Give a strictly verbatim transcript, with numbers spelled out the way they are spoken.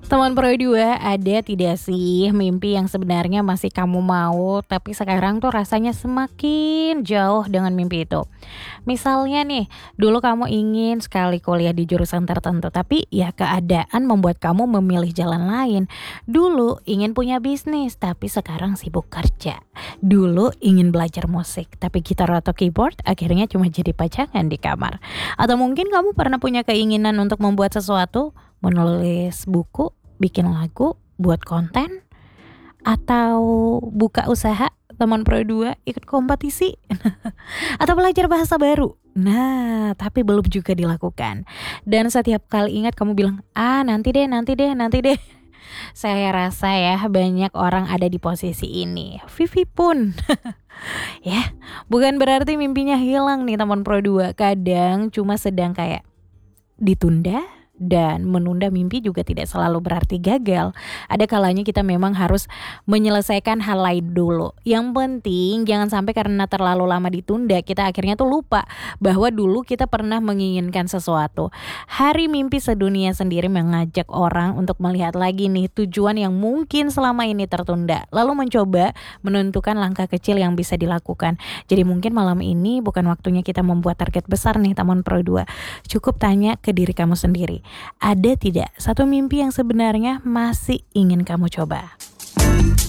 Teman Pro dua, ada tidak sih mimpi yang sebenarnya masih kamu mau, tapi sekarang tuh rasanya semakin jauh dengan mimpi itu? Misalnya nih, dulu kamu ingin sekali kuliah di jurusan tertentu, tapi ya keadaan membuat kamu memilih jalan lain. Dulu ingin punya bisnis, tapi sekarang sibuk kerja. Dulu ingin belajar musik, tapi gitar atau keyboard akhirnya cuma jadi pajangan di kamar. Atau mungkin kamu pernah punya keinginan untuk membuat sesuatu, menulis buku, bikin lagu, buat konten, atau buka usaha. Teman Pro dua ikut kompetisi atau belajar bahasa baru. Nah, tapi belum juga dilakukan. Dan setiap kali ingat kamu bilang, ah nanti deh, nanti deh, nanti deh. Saya rasa ya banyak orang ada di posisi ini. Vivi pun. Ya, bukan berarti mimpinya hilang nih teman Pro dua. Kadang cuma sedang kayak ditunda. Dan menunda mimpi juga tidak selalu berarti gagal. Ada kalanya kita memang harus menyelesaikan hal lain dulu. Yang penting jangan sampai karena terlalu lama ditunda kita akhirnya tuh lupa bahwa dulu kita pernah menginginkan sesuatu. Hari Mimpi Sedunia sendiri mengajak orang untuk melihat lagi nih tujuan yang mungkin selama ini tertunda. Lalu mencoba menentukan langkah kecil yang bisa dilakukan. Jadi mungkin malam ini bukan waktunya kita membuat target besar nih teman Pro dua. Cukup tanya ke diri kamu sendiri. Ada tidak satu mimpi yang sebenarnya masih ingin kamu coba?